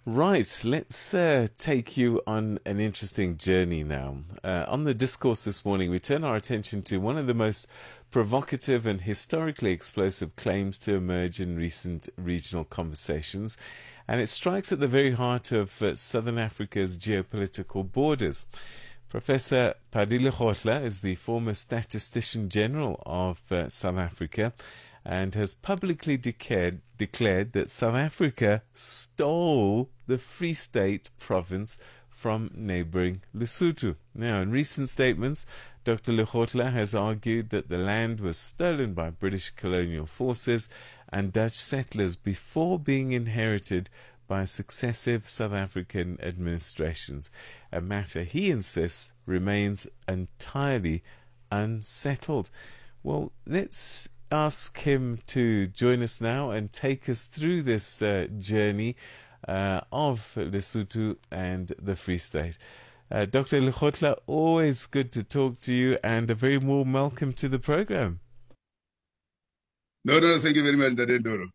Right, let's take you on an interesting journey now. On the discourse this morning, we turn our attention to one of the most provocative and historically explosive claims to emerge in recent regional conversations, and it strikes at the very heart of Southern Africa's geopolitical borders. Professor Pardile Kgotla is the former Statistician General of South Africa and has publicly declared that South Africa stole the Free State province from neighboring Lesotho. Now, in recent statements, Dr. Lekgotla has argued that the land was stolen by British colonial forces and Dutch settlers before being inherited by successive South African administrations, a matter he insists remains entirely unsettled. Well, let's ask him to join us now and take us through this journey of Lesotho and the Free State. Dr. Lekgotla, always good to talk to you, and a very warm welcome to the program. No, thank you very much, Ndoro.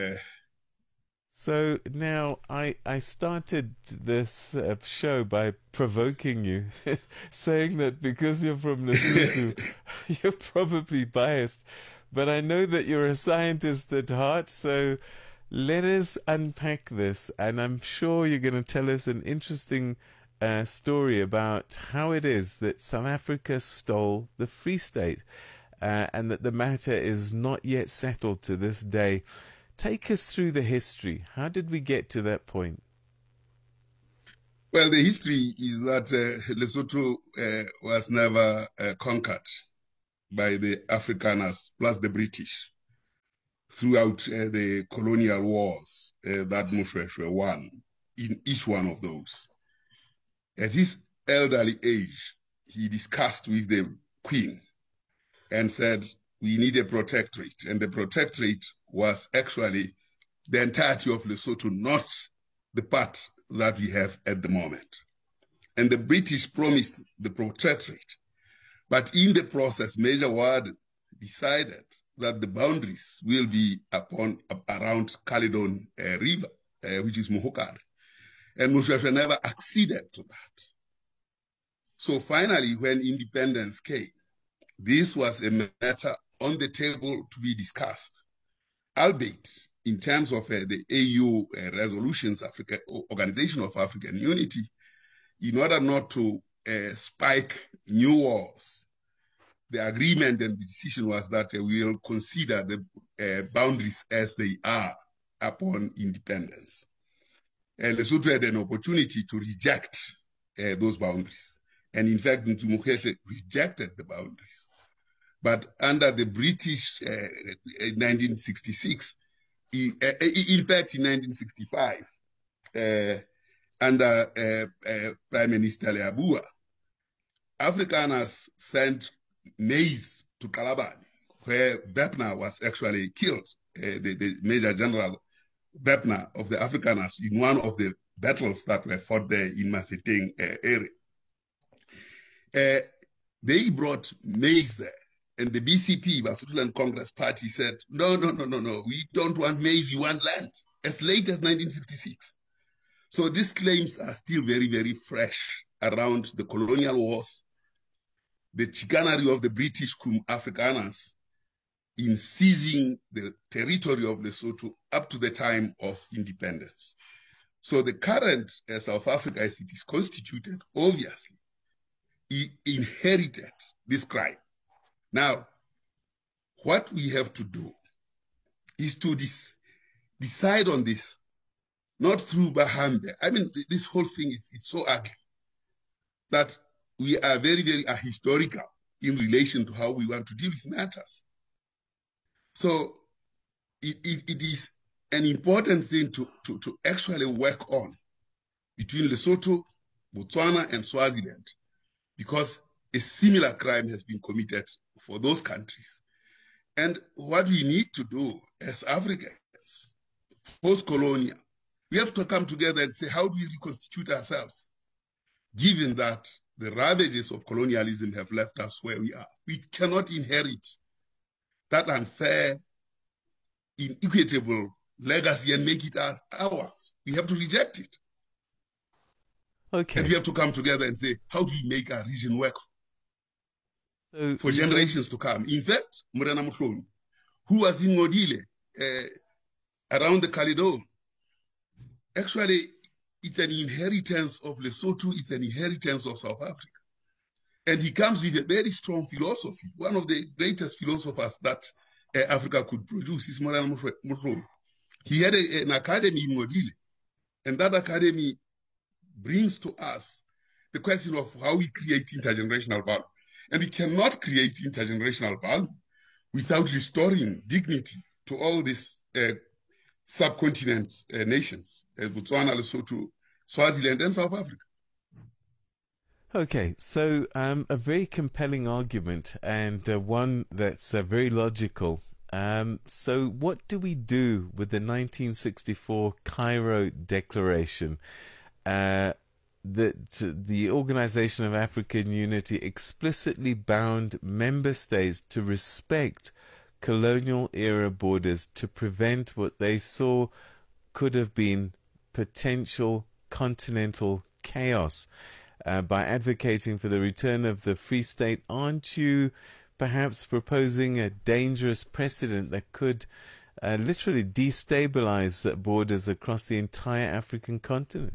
So now I started this show by provoking you, saying that because you're from Lesotho, you're probably biased. But I know that you're a scientist at heart, so let us unpack this. And I'm sure you're going to tell us an interesting story about how it is that South Africa stole the Free State and that the matter is not yet settled to this day. Take us through the history. How did we get to that point? Well, the history is that Lesotho was never conquered by the Afrikaners plus the British throughout the colonial wars that Moshoeshoe won in each one of those. At his elderly age, he discussed with the Queen and said, we need a protectorate. And the protectorate was actually the entirety of Lesotho, not the part that we have at the moment. And the British promised the protectorate. But in the process, Major Warden decided that the boundaries will be around Caledon River, which is Mohokare. And Moshoeshoe never acceded to that. So finally, when independence came, this was a matter on the table to be discussed, albeit in terms of the AU resolutions, Organization of African Unity, in order not to spike new wars. The agreement and the decision was that we'll consider the boundaries as they are upon independence. And Lesotho had an opportunity to reject those boundaries. And in fact, Mokgweetsi rejected the boundaries. But under the British in 1966, in fact, in 1965, under Prime Minister Leabua, Afrikaners sent maize to Kalabani, where Webner was actually killed, the Major General Webner of the Afrikaners in one of the battles that were fought there in Mafeking area. They brought maize there. And the BCP, Basutoland Congress Party, said, no, we don't want maize, we want land, as late as 1966. So these claims are still very, very fresh around the colonial wars, the chicanery of the British Afrikaners in seizing the territory of Lesotho up to the time of independence. So the current South Africa, as it is constituted, obviously, inherited this crime. Now, what we have to do is to decide on this, not through Bahambe. I mean, this whole thing is so ugly that we are very, very ahistorical in relation to how we want to deal with matters. So it is an important thing to actually work on between Lesotho, Botswana, and Swaziland, because a similar crime has been committed for those countries. And what we need to do as Africans, post-colonial, we have to come together and say, how do we reconstitute ourselves? Given that the ravages of colonialism have left us where we are. We cannot inherit that unfair, inequitable legacy and make it as ours. We have to reject it. Okay. And we have to come together and say, how do we make our region work So for generations to come? In fact, Morena Mushoni, who was in Modile, around the Caledon, actually, it's an inheritance of Lesotho, it's an inheritance of South Africa. And he comes with a very strong philosophy. One of the greatest philosophers that Africa could produce is Morena Mushoni. He had an academy in Modile, and that academy brings to us the question of how we create intergenerational value. And we cannot create intergenerational value without restoring dignity to all these subcontinent nations, Botswana, Lesotho, Swaziland, and South Africa. Okay, so a very compelling argument, and one that's very logical. So what do we do with the 1964 Cairo Declaration? That the Organization of African Unity explicitly bound member states to respect colonial era borders to prevent what they saw could have been potential continental chaos. By advocating for the return of the Free State, aren't you perhaps proposing a dangerous precedent that could literally destabilize borders across the entire African continent?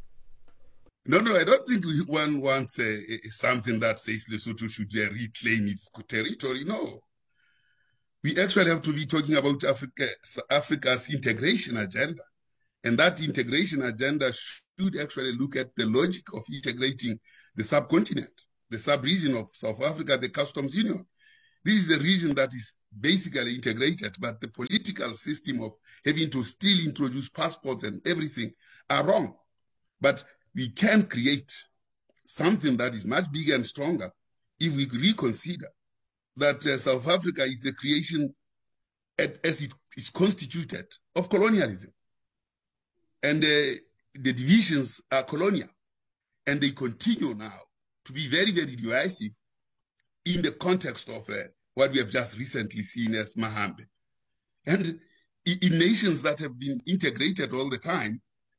No, I don't think one wants something that says Lesotho should reclaim its territory. No. We actually have to be talking about Africa's integration agenda. And that integration agenda should actually look at the logic of integrating the subcontinent, the sub-region of South Africa, the customs union. This is a region that is basically integrated, but the political system of having to still introduce passports and everything are wrong. But we can create something that is much bigger and stronger if we reconsider that South Africa is a creation as it is constituted of colonialism. And the divisions are colonial, and they continue now to be very, very divisive in the context of what we have just recently seen as Mahambe. And in nations that have been integrated all the time,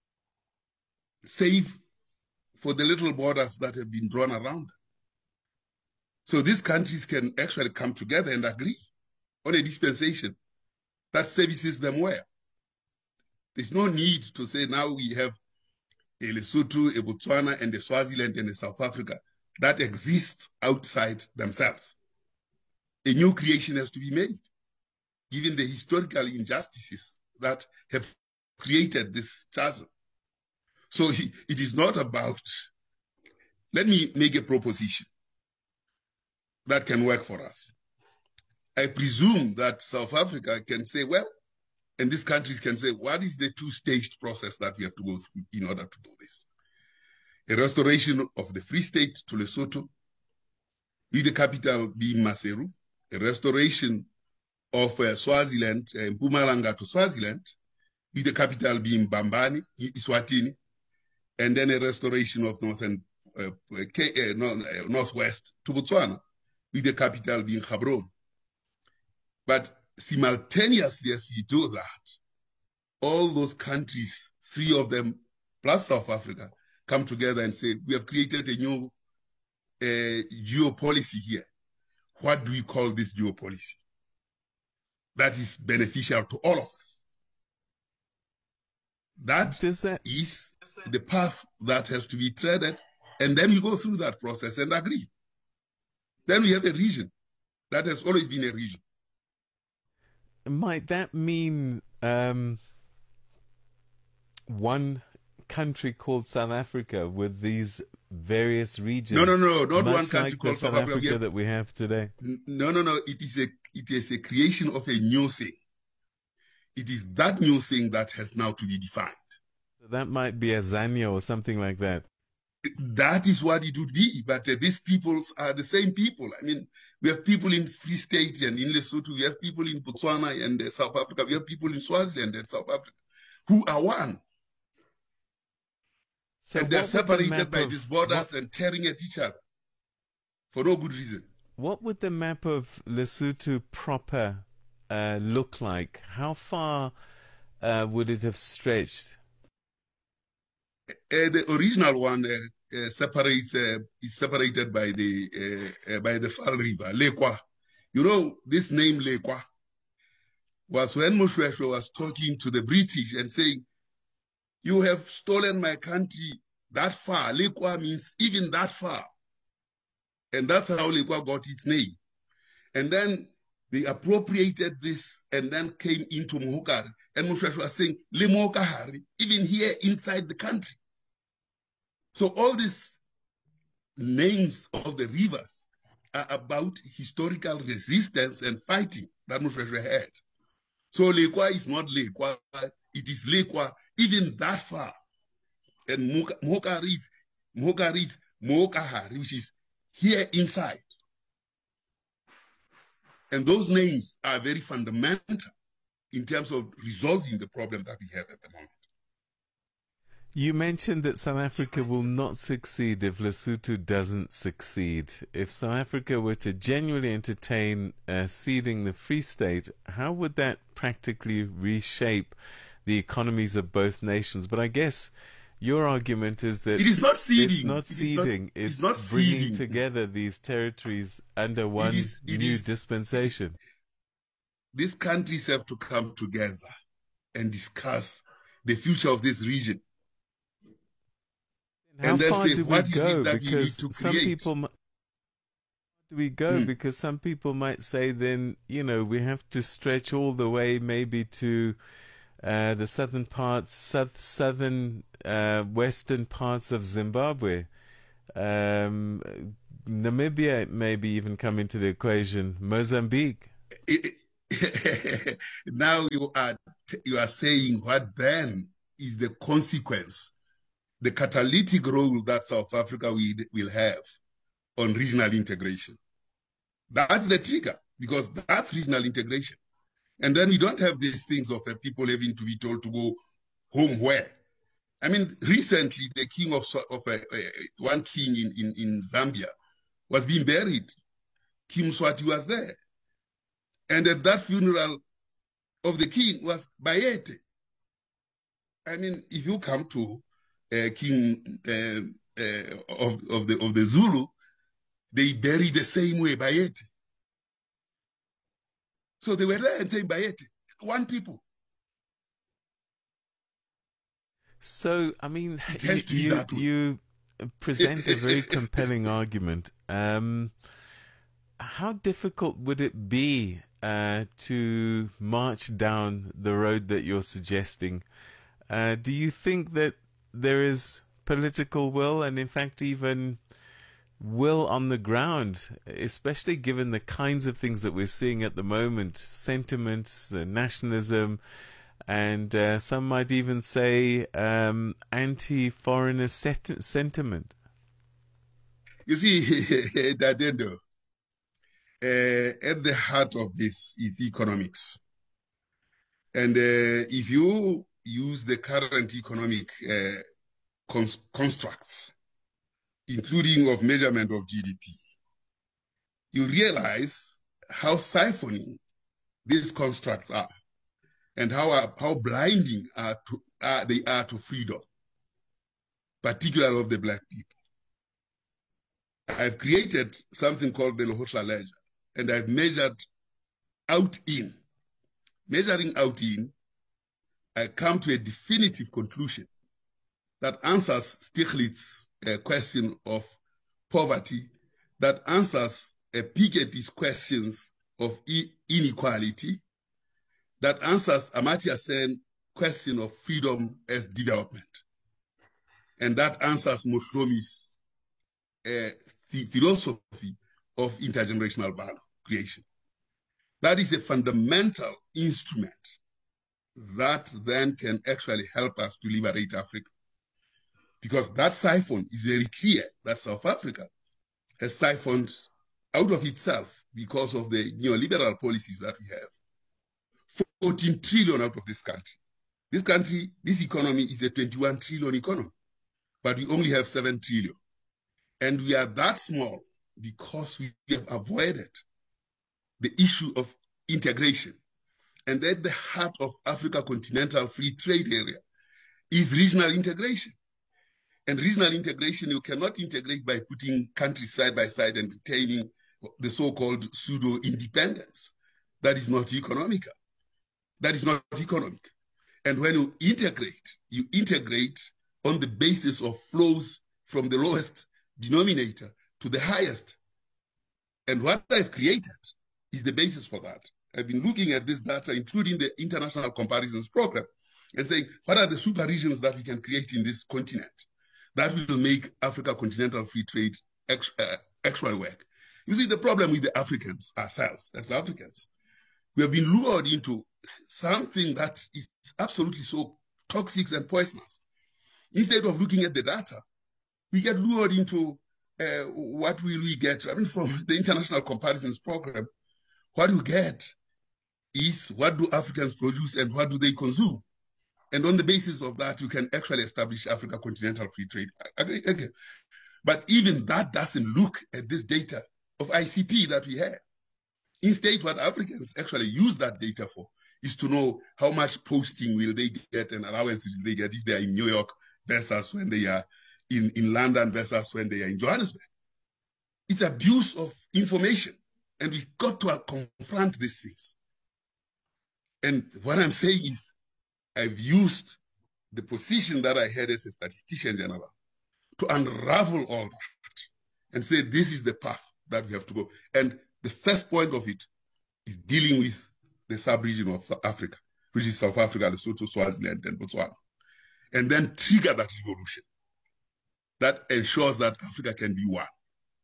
save for the little borders that have been drawn around them. So these countries can actually come together and agree on a dispensation that services them well. There's no need to say now we have a Lesotho, a Botswana, and a Swaziland and a South Africa that exists outside themselves. A new creation has to be made, given the historical injustices that have created this chasm. So it is not about, let me make a proposition that can work for us. I presume that South Africa can say, well, and these countries can say, what is the two-staged process that we have to go through in order to do this? A restoration of the Free State to Lesotho, with the capital being Maseru, a restoration of Swaziland, Mpumalanga to Swaziland, with the capital being Bambani, Eswatini, and then a restoration of Northwest to Botswana, with the capital being Gaborone. But simultaneously as we do that, all those countries, 3 of them plus South Africa, come together and say, we have created a new geopolicy here. What do we call this geopolicy? That is beneficial to all of us. That is the path that has to be treaded, and then you go through that process and agree. Then we have a region that has always been a region. Might that mean one country called South Africa with these various regions? No, not one country like called South Africa that we have today. No. It is a creation of a new thing. It is that new thing that has now to be defined. So that might be a Zania or something like that. That is what it would be, but these peoples are the same people. I mean, we have people in Free State and in Lesotho, we have people in Botswana and South Africa, we have people in Swaziland and South Africa who are one. So and they're separated by these borders and tearing at each other for no good reason. What would the map of Lesotho proper look like? How far would it have stretched? The original one is separated by the Fall River, Lekwa. You know, this name Lekwa was when Moshoeshoe was talking to the British and saying, "You have stolen my country that far." Lekwa means even that far. And that's how Lekwa got its name. And then they appropriated this and then came into Mohokare. And Moshoeshoe was saying, Le Mohokare, even here inside the country. So all these names of the rivers are about historical resistance and fighting that Moshoeshoe had. So Lekwa is not Lekwa, it is Lekwa even that far. And Mohokare is Mohokahari, which is here inside. And those names are very fundamental in terms of resolving the problem that we have at the moment. You mentioned that South Africa will not succeed if Lesotho doesn't succeed. If South Africa were to genuinely entertain ceding the Free State, how would that practically reshape the economies of both nations? But I guess your argument is that it is not ceding. It's not ceding. It's not bringing ceding. Together these territories under one new dispensation. These countries have to come together and discuss the future of this region. How far do we go? Because some people because some people might say, then, you know, we have to stretch all the way maybe to the southern parts, western parts of Zimbabwe. Namibia maybe even come into the equation. Mozambique. Now you are saying what then is the consequence, the catalytic role that South Africa will have on regional integration. That's the trigger, because that's regional integration. And then we don't have these things of people having to be told to go home where. I mean, recently the king of one king in Zambia was being buried. Kim Swati was there. And at that funeral of the king was Bayete. I mean, if you come to king of the Zulu, they bury the same way, Bayete. So they were there and saying Bayete, one people. So, I mean, you present a very compelling argument. How difficult would it be to march down the road that you're suggesting? Do you think that there is political will and, in fact, even will on the ground, especially given the kinds of things that we're seeing at the moment, sentiments, nationalism, and some might even say anti-foreigner sentiment? You see, Dadendo, at the heart of this is economics. And if you use the current economic constructs, including of measurement of GDP, you realize how siphoning these constructs are and how blinding they are to freedom, particularly of the Black people. I've created something called the Lehotla Ledger, and I've measured out in. Measuring out in, I come to a definitive conclusion that answers Stiglitz's question of poverty, that answers Piketty's questions of inequality, that answers Amartya Sen's question of freedom as development, and that answers Moshomi's philosophy of intergenerational value creation. That is a fundamental instrument that then can actually help us to liberate Africa. Because that siphon is very clear that South Africa has siphoned out of itself because of the neoliberal policies that we have. 14 trillion out of this country. This economy is a 21 trillion economy, but we only have 7 trillion. And we are that small because we have avoided the issue of integration. And at the heart of Africa Continental Free Trade Area is regional integration. And regional integration, you cannot integrate by putting countries side by side and retaining the so-called pseudo-independence. That is not economical. That is not economic. And when you integrate on the basis of flows from the lowest denominator to the highest. And what I've created is the basis for that. I've been looking at this data, including the International Comparisons Program, and saying, what are the super regions that we can create in this continent that will make Africa continental free trade actual work? You see, the problem with the Africans, ourselves, as Africans, we have been lured into something that is absolutely so toxic and poisonous. Instead of looking at the data, we get lured into what will we get? I mean, from the International Comparisons Program, what you get is what do Africans produce and what do they consume? And on the basis of that, you can actually establish Africa continental free trade. Okay. But even that doesn't look at this data of ICP that we have. Instead, what Africans actually use that data for is to know how much posting will they get and allowances they get if they are in New York versus when they are in London versus when they are in Johannesburg. It's abuse of information, and we've got to confront these things. And what I'm saying is, I've used the position that I had as a statistician general to unravel all that and say, this is the path that we have to go. And the first point of it is dealing with the sub-region of Africa, which is South Africa, Lesotho, Swaziland, and Botswana. And then trigger that revolution that ensures that Africa can be one.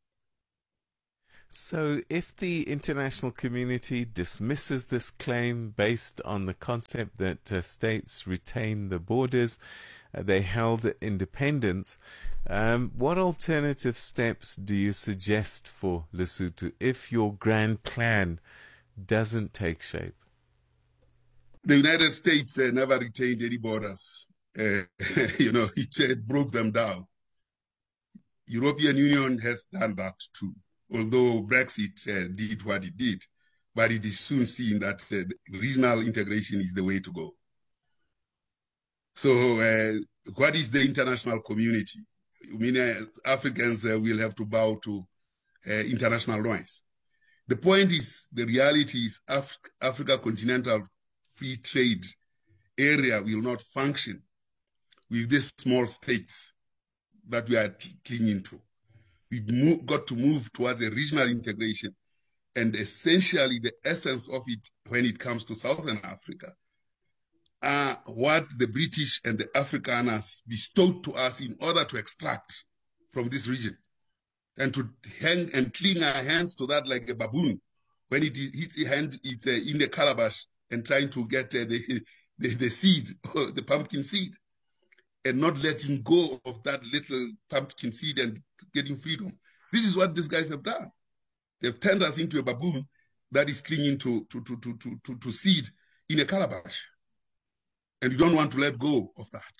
So if the international community dismisses this claim based on the concept that states retain the borders, they held independence, what alternative steps do you suggest for Lesotho if your grand plan doesn't take shape? The United States never retained any borders. It broke them down. European Union has done that too, although Brexit did what it did, but it is soon seen that regional integration is the way to go. So what is the international community? I mean, Africans will have to bow to international noise. The point is, the reality is Africa continental free trade area will not function with these small states that we are clinging to. We've got to move towards a regional integration, and essentially the essence of it when it comes to Southern Africa are what the British and the Afrikaners bestowed to us in order to extract from this region and to hang and cling our hands to that like a baboon. When it hits the hand, it's in the calabash and trying to get the seed, the pumpkin seed, and not letting go of that little pumpkin seed and getting freedom. This is what these guys have done. They've turned us into a baboon that is clinging to seed in a calabash. And you don't want to let go of that.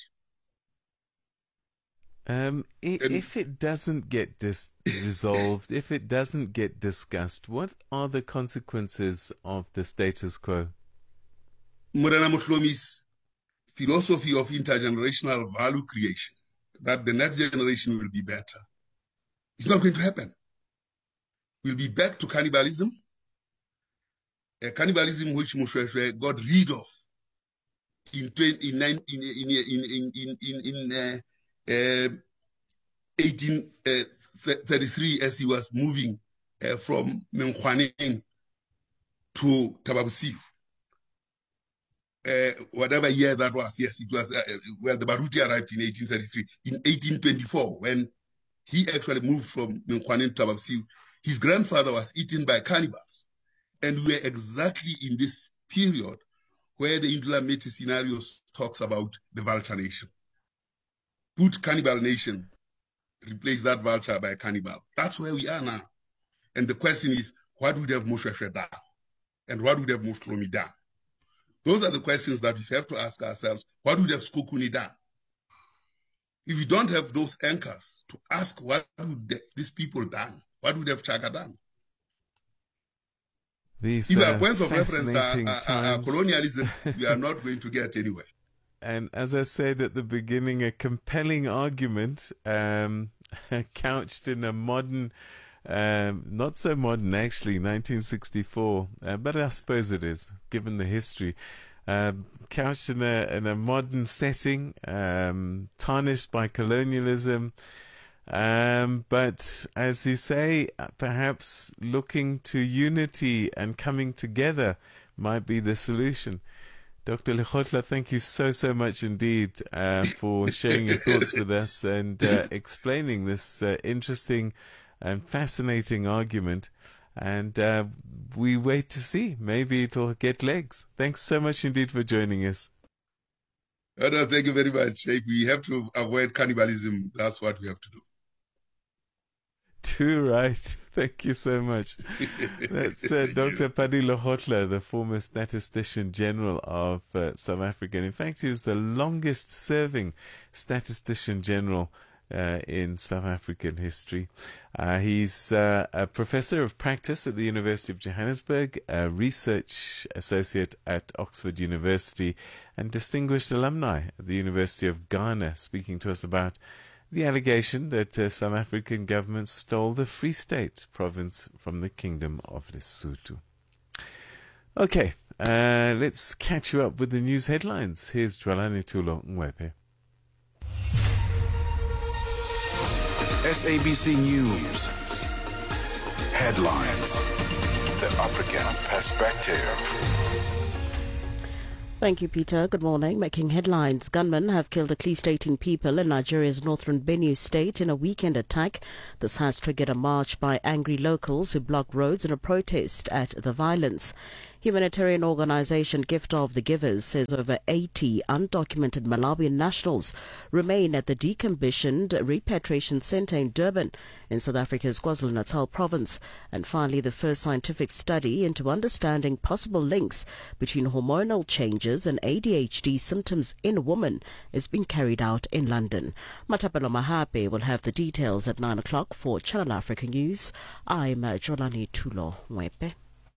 If it doesn't get resolved, if it doesn't get discussed, what are the consequences of the status quo? Morena Moshlomi's philosophy of intergenerational value creation, that the next generation will be better, it's not going to happen. We'll be back to cannibalism, a cannibalism which Moshweshwe got rid of in 1833 as he was moving from Menkhoaneng to Tababusiu. Whatever year that was, yes, it was the Baruti arrived in 1833. In 1824, when he actually moved from Menkhoaneng to Tababusiu, his grandfather was eaten by cannibals. And we're exactly in this period where the Indula Mete scenarios talks about the vulture nation. Put cannibal nation, replace that vulture by a cannibal. That's where we are now. And the question is, what would have Moshweshwe done? And what would have Moshlomi done? Those are the questions that we have to ask ourselves. What would have Sekhukhune done? If we don't have those anchors to ask what would these people done, what would have Chaka done? These if our points of reference are colonialism, we are not going to get anywhere. and as I said at the beginning, a compelling argument, couched in a modern, not so modern actually, 1964, but I suppose it is, given the history. Couched in a modern setting, tarnished by colonialism, but as you say, perhaps looking to unity and coming together might be the solution. Dr. Lekgotla, thank you so much indeed for sharing your thoughts with us and explaining this interesting and fascinating argument. And we wait to see. Maybe it'll get legs. Thanks so much indeed for joining us. No, thank you very much. If we have to avoid cannibalism, that's what we have to do. Too right. Thank you so much. That's Dr. Padi Lekgotla, the former Statistician General of South Africa. In fact, he was the longest serving Statistician General in South African history. He's a professor of practice at the University of Johannesburg, a research associate at Oxford University, and distinguished alumni at the University of Ghana, speaking to us about the allegation that South African government stole the Free State province from the Kingdom of Lesotho. Okay, let's catch you up with the news headlines. Here's Dwalani Tulo Mwepe. SABC News. Headlines. The African Perspective. Thank you, Peter. Good morning. Making headlines. Gunmen have killed at least 18 people in Nigeria's northern Benue state in a weekend attack. This has triggered a march by angry locals who blocked roads in a protest at the violence. Humanitarian organization Gift of the Givers says over 80 undocumented Malawian nationals remain at the decommissioned repatriation center in Durban in South Africa's KwaZulu-Natal province. And finally, the first scientific study into understanding possible links between hormonal changes and ADHD symptoms in women is being carried out in London. Matapelo Mahape will have the details at 9 o'clock for Channel Africa News. I'm Jolani Tulo Mwepe.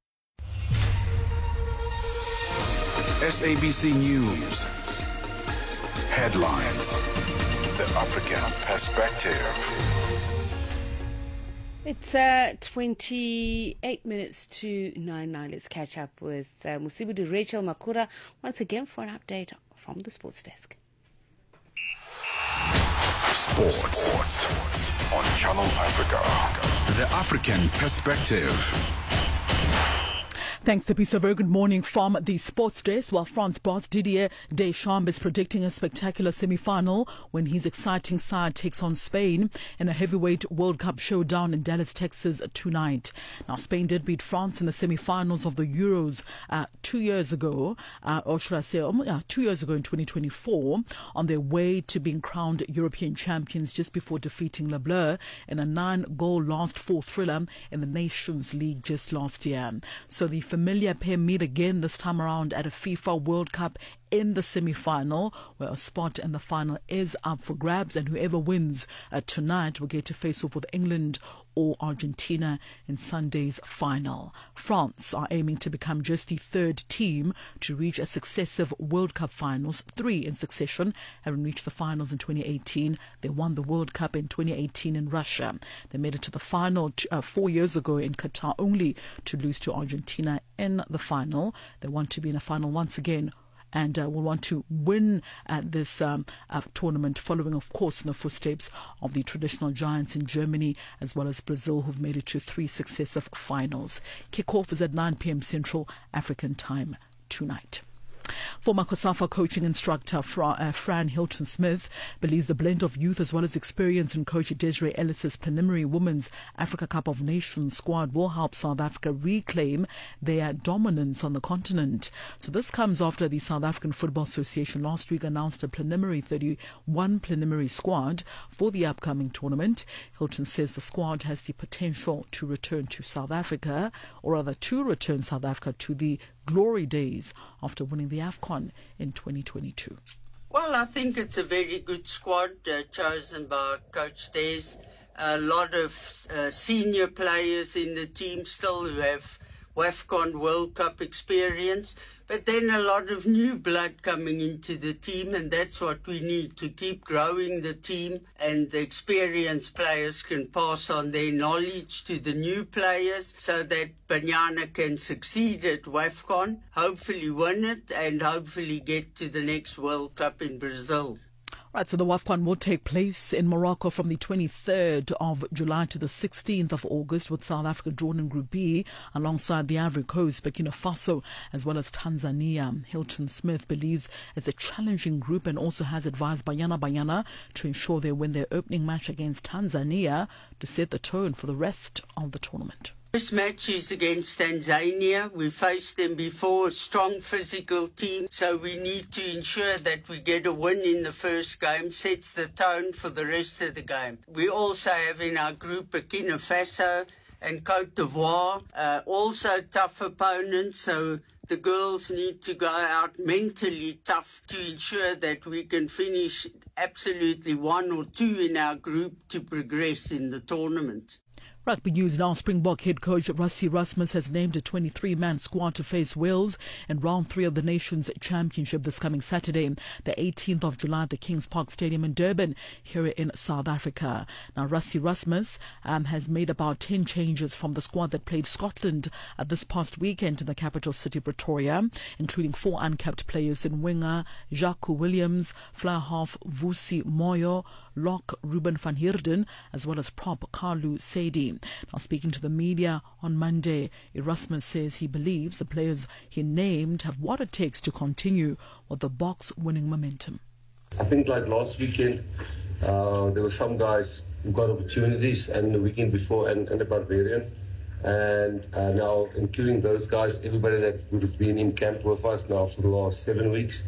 SABC News. Headlines. The African Perspective. It's 28 minutes to 9 now. Let's catch up with Musibudu Rachel Makura once again for an update from the sports desk. Sports on Channel Africa. The African Perspective. Thanks, Thapiso. Very good morning from the sports desk. While France boss Didier Deschamps is predicting a spectacular semi-final when his exciting side takes on Spain in a heavyweight World Cup showdown in Dallas, Texas tonight. Now, Spain did beat France in the semi-finals of the Euros 2 years ago, or should I say 2 years ago in 2024, on their way to being crowned European champions just before defeating Le Bleu in a 9-goal last four thriller in the Nations League just last year. So the familiar pair meet again this time around at a FIFA World Cup in the semi-final, where a spot in the final is up for grabs, and whoever wins tonight will get to face off with England or Argentina in Sunday's final. France are aiming to become just the third team to reach a successive World Cup finals, 3 in succession, having reached the finals in 2018. They won the World Cup in 2018 in Russia. They made it to the final 4 years ago in Qatar, only to lose to Argentina in the final. They want to be in a final once again, and will want to win this tournament, following, of course, in the footsteps of the traditional giants in Germany as well as Brazil, who've made it to 3 successive finals. Kickoff is at 9 p.m. Central African time tonight. Former COSAFA coaching instructor Fran Hilton-Smith believes the blend of youth as well as experience in coach Desiree Ellis's preliminary Women's Africa Cup of Nations squad will help South Africa reclaim their dominance on the continent. So this comes after the South African Football Association last week announced a preliminary 31 preliminary squad for the upcoming tournament. Hilton says the squad has the potential to return to South Africa, or rather to return South Africa to the glory days after winning the AFCON in 2022. Well, I think it's a very good squad chosen by Coach Des. A lot of senior players in the team still who have WAFCON World Cup experience. but then a lot of new blood coming into the team, and that's what we need to keep growing the team, and the experienced players can pass on their knowledge to the new players so that Banyana can succeed at WAFCON, hopefully win it, and hopefully get to the next World Cup in Brazil. Right, so the WAFCON will take place in Morocco from the 23rd of July to the 16th of August, with South Africa drawn in Group B alongside the Ivory Coast, Burkina Faso, as well as Tanzania. Hilton Smith believes it's a challenging group and also has advised Banyana to ensure they win their opening match against Tanzania to set the tone for the rest of the tournament. This match is against Tanzania. We faced them before, a strong physical team, so we need to ensure that we get a win in the first game, sets the tone for the rest of the game. We also have in our group Burkina Faso and Côte d'Ivoire, also tough opponents, so the girls need to go out mentally tough to ensure that we can finish absolutely 1 or 2 in our group to progress in the tournament. Rugby news now. Springbok head coach Rassie Erasmus has named a 23-man squad to face Wales in round 3 of the Nations Championship this coming Saturday, the 18th of July at the Kings Park Stadium in Durban, here in South Africa. Now, Rassie Erasmus has made about 10 changes from the squad that played Scotland this past weekend in the capital city, Pretoria, including 4 uncapped players in winger Jacques Williams, fly half Vusi Moyo, lock Ruben van Heerden, as well as prop Carlu Sadie. Now, speaking to the media on Monday, Erasmus says he believes the players he named have what it takes to continue with the box-winning momentum. I think like last weekend, there were some guys who got opportunities, and the weekend before, and the Barbarians. And now, including those guys, everybody that would have been in camp with us now for the last 7 weeks.